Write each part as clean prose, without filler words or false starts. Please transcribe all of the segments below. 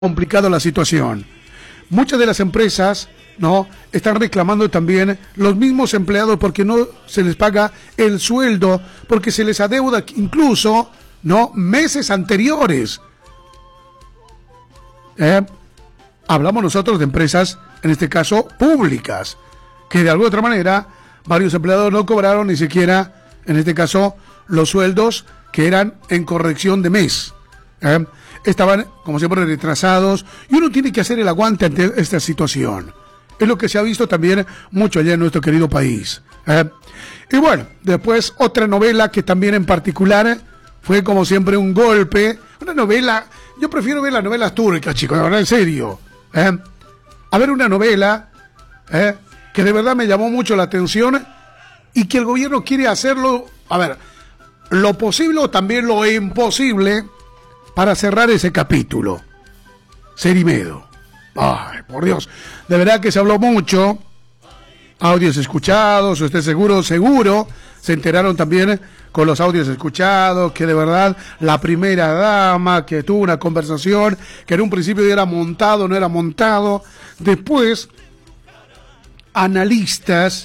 complicado la situación. Muchas de las empresas, ¿no?, están reclamando también los mismos empleados porque no se les paga el sueldo, porque se les adeuda incluso, ¿no?, meses anteriores. Hablamos nosotros de empresas, en este caso, públicas, que de alguna otra manera varios empleados no cobraron ni siquiera, en este caso, los sueldos que eran en corrección de mes. Estaban, como siempre, retrasados, y uno tiene que hacer el aguante ante esta situación. Es lo que se ha visto también mucho allá en nuestro querido país. Y bueno, después otra novela que también en particular fue como siempre un golpe. Una novela, yo prefiero ver las novelas turcas, chicos, de verdad, en serio. A ver una novela que de verdad me llamó mucho la atención y que el gobierno quiere hacerlo, a ver, lo posible o también lo imposible para cerrar ese capítulo. Serimedo. Ay, por Dios. De verdad que se habló mucho. Audios escuchados, usted seguro se enteraron también con los audios escuchados, que de verdad la primera dama que tuvo una conversación, que en un principio era montado, no era montado. Después, analistas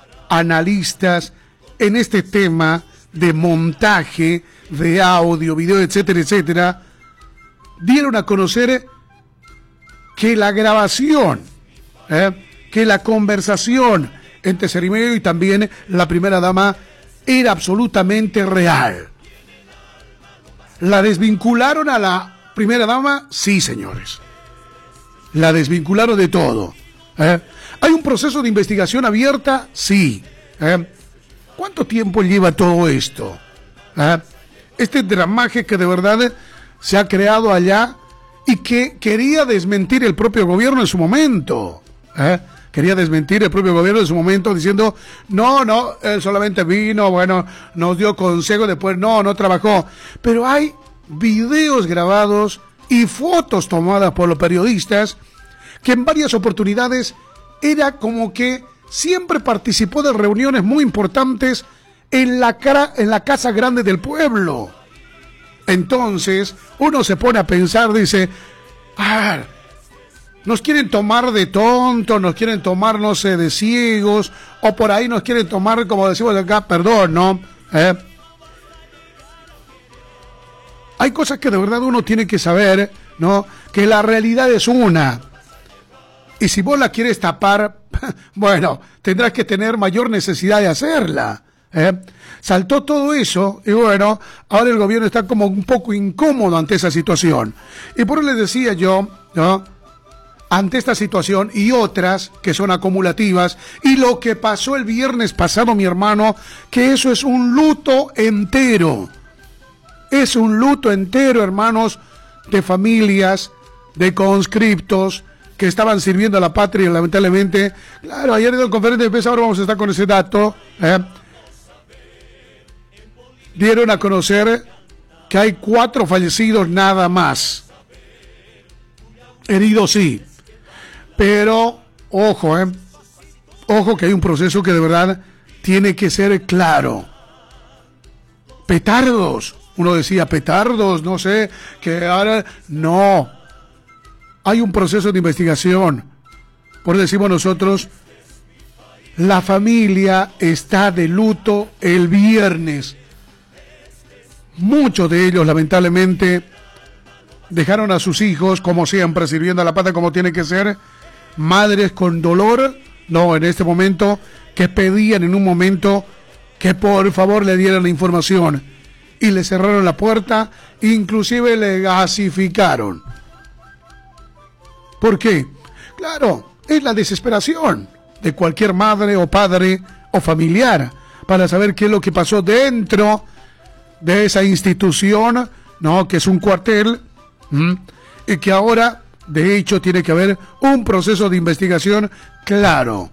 en este tema de montaje, de audio, video, etcétera, etcétera, dieron a conocer que la grabación, que la conversación entre Serimedo y también la primera dama era absolutamente real. ¿La desvincularon a la primera dama? Sí, señores. La desvincularon de todo. ¿Hay un proceso de investigación abierta? Sí. ¿Cuánto tiempo lleva todo esto? Este dramaje que de verdad se ha creado allá y que quería desmentir el propio gobierno en su momento. Quería desmentir el propio gobierno en su momento diciendo, no, él solamente vino, bueno, nos dio consejo, después no trabajó. Pero hay videos grabados y fotos tomadas por los periodistas que en varias oportunidades era como que siempre participó de reuniones muy importantes en la Casa Grande del Pueblo. Entonces, uno se pone a pensar, dice, a ver, nos quieren tomar de tontos, nos quieren tomar, no sé, de ciegos, o por ahí nos quieren tomar, como decimos acá, perdón, ¿no? Hay cosas que de verdad uno tiene que saber, ¿no? Que la realidad es una. Y si vos la quieres tapar, bueno, tendrás que tener mayor necesidad de hacerla. Saltó todo eso y bueno, ahora el gobierno está como un poco incómodo ante esa situación. Y por eso les decía yo, ¿no?, ante esta situación y otras que son acumulativas, y lo que pasó el viernes pasado, mi hermano, que eso es un luto entero. Es un luto entero, hermanos, de familias, de conscriptos que estaban sirviendo a la patria, y lamentablemente, claro, ayer en la conferencia de prensa, ahora vamos a estar con ese dato, dieron a conocer que hay 4 fallecidos nada más. Heridos sí, pero ojo, ojo que hay un proceso que de verdad tiene que ser claro. Petardos, uno decía petardos, no sé, que ahora no. Hay un proceso de investigación. Por eso decimos nosotros, la familia está de luto el viernes. Muchos de ellos, lamentablemente, dejaron a sus hijos, como siempre, sirviendo a la patria como tiene que ser, madres con dolor, no, en este momento, que pedían en un momento que por favor le dieran la información, y le cerraron la puerta, inclusive le gasificaron. ¿Por qué? Claro, es la desesperación de cualquier madre o padre o familiar para saber qué es lo que pasó dentro de esa institución, ¿no?, que es un cuartel, y que ahora, de hecho, tiene que haber un proceso de investigación claro.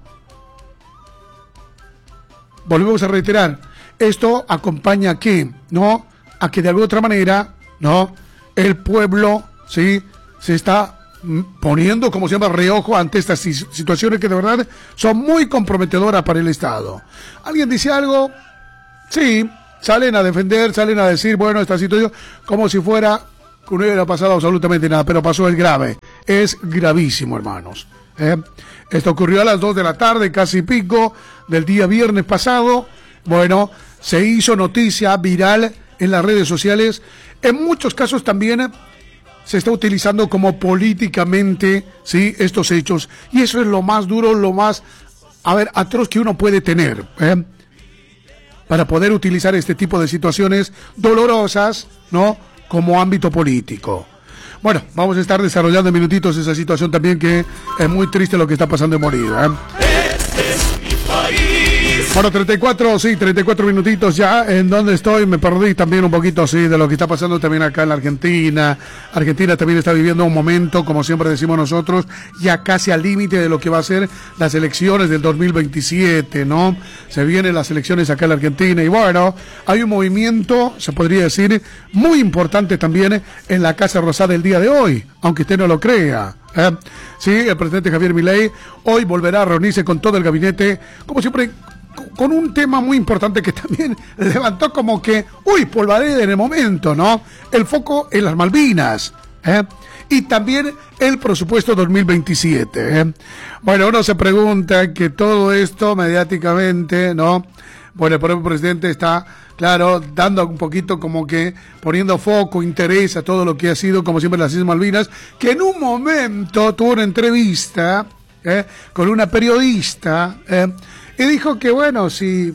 Volvemos a reiterar, esto acompaña a qué, ¿no?, a que de alguna otra manera, ¿no?, el pueblo, ¿sí?, se está poniendo, como se llama, reojo ante estas situaciones que de verdad son muy comprometedoras para el Estado. ¿Alguien dice algo? Sí. Salen a defender, salen a decir, bueno, esta situación, como si fuera que no hubiera pasado absolutamente nada, pero pasó el grave. Es gravísimo, hermanos. Esto ocurrió a las 2 de la tarde, casi pico, del día viernes pasado. Bueno, se hizo noticia viral en las redes sociales. En muchos casos también se está utilizando como políticamente, ¿sí?, estos hechos. Y eso es lo más duro, lo más, atroz que uno puede tener, para poder utilizar este tipo de situaciones dolorosas, ¿no?, como ámbito político. Bueno, vamos a estar desarrollando en minutitos esa situación también, que es muy triste lo que está pasando en Bolivia. Este es mi país. Bueno, 34 minutitos ya. ¿En donde estoy? Me perdí también un poquito, sí, de lo que está pasando también acá en la Argentina. Argentina también está viviendo un momento, como siempre decimos nosotros, ya casi al límite de lo que va a ser las elecciones del 2027, ¿no? Se vienen las elecciones acá en la Argentina y bueno, hay un movimiento, se podría decir, muy importante también en la Casa Rosada el día de hoy, aunque usted no lo crea. Sí, el presidente Javier Milei hoy volverá a reunirse con todo el gabinete, como siempre, con un tema muy importante que también levantó como que, polvareda en el momento, ¿no? El foco en las Malvinas, y también el presupuesto 2027. Bueno, uno se pregunta que todo esto mediáticamente, ¿no? Bueno, el propio presidente está, claro, dando un poquito como que poniendo foco, interés a todo lo que ha sido, como siempre, las Islas Malvinas, que en un momento tuvo una entrevista con una periodista y dijo que, bueno, si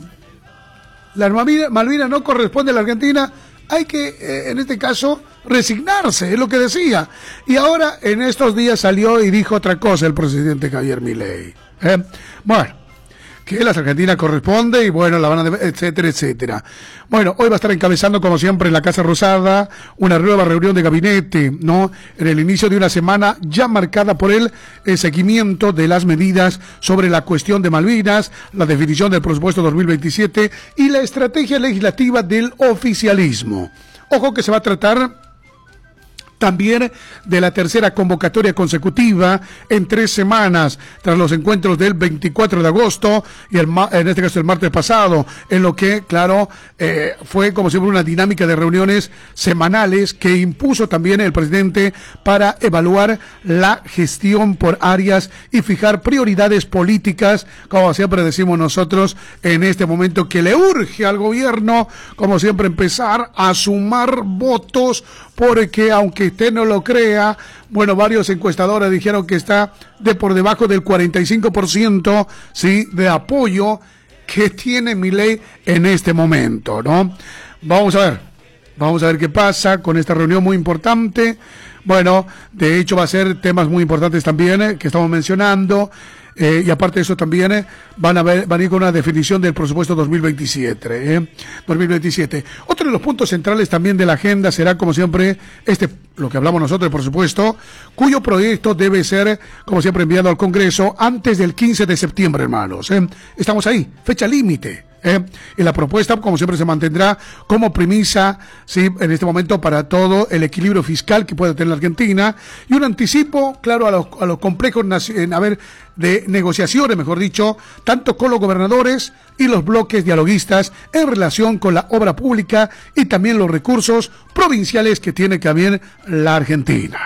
las Malvinas no corresponde a la Argentina, hay que, en este caso, resignarse, es lo que decía. Y ahora, en estos días salió y dijo otra cosa el presidente Javier Milei. Bueno, que las Argentinas corresponde y bueno, la van a etcétera, etcétera. Bueno, hoy va a estar encabezando, como siempre, en la Casa Rosada una nueva reunión de gabinete, ¿no? En el inicio de una semana ya marcada por el seguimiento de las medidas sobre la cuestión de Malvinas, la definición del presupuesto 2027 y la estrategia legislativa del oficialismo. Ojo que se va a tratar también de la tercera convocatoria consecutiva en 3 semanas, tras los encuentros del 24 de agosto y en este caso el martes pasado, en lo que, claro, fue como siempre una dinámica de reuniones semanales que impuso también el presidente para evaluar la gestión por áreas y fijar prioridades políticas, como siempre decimos nosotros en este momento, que le urge al gobierno, como siempre, empezar a sumar votos, porque aunque usted no lo crea, bueno, varios encuestadores dijeron que está por debajo del 45%, sí, de apoyo que tiene Milei en este momento, ¿no? Vamos a ver qué pasa con esta reunión muy importante. Bueno, de hecho va a ser temas muy importantes también que estamos mencionando. Y aparte de eso también van a ir con una definición del presupuesto 2027. Otro de los puntos centrales también de la agenda será, como siempre, lo que hablamos nosotros, por supuesto, cuyo proyecto debe ser, como siempre, enviado al Congreso antes del 15 de septiembre, hermanos. Estamos ahí, fecha límite. Y la propuesta, como siempre, se mantendrá como premisa, sí, en este momento, para todo el equilibrio fiscal que puede tener la Argentina, y un anticipo, claro, a los complejos de negociaciones, mejor dicho, tanto con los gobernadores y los bloques dialoguistas en relación con la obra pública y también los recursos provinciales que tiene también la Argentina.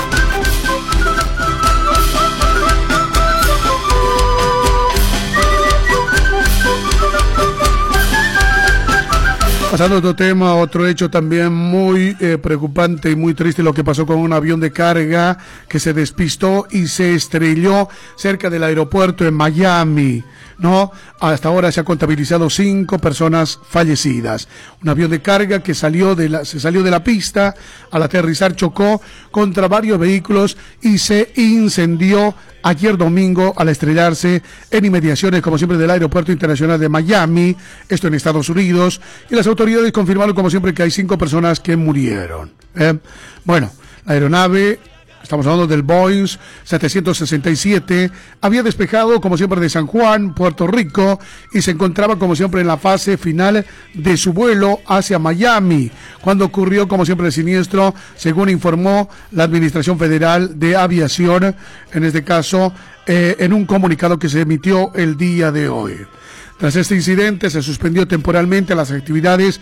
Pasando a otro tema, otro hecho también muy preocupante y muy triste, lo que pasó con un avión de carga que se despistó y se estrelló cerca del aeropuerto en Miami, ¿no? Hasta ahora se ha contabilizado 5 personas fallecidas. Un avión de carga que se salió de la pista, al aterrizar chocó contra varios vehículos y se incendió ayer domingo al estrellarse en inmediaciones, como siempre, del Aeropuerto Internacional de Miami, esto en Estados Unidos, y las autoridades confirmaron, como siempre, que hay 5 personas que murieron. Bueno, la aeronave, estamos hablando del Boeing 767, había despejado, como siempre, de San Juan, Puerto Rico, y se encontraba, como siempre, en la fase final de su vuelo hacia Miami, cuando ocurrió, como siempre, el siniestro, según informó la Administración Federal de Aviación, en este caso, en un comunicado que se emitió el día de hoy. Tras este incidente se suspendió temporalmente las actividades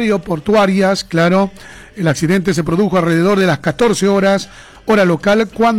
aeroportuarias. Claro, el accidente se produjo alrededor de las 14 horas, hora local, cuando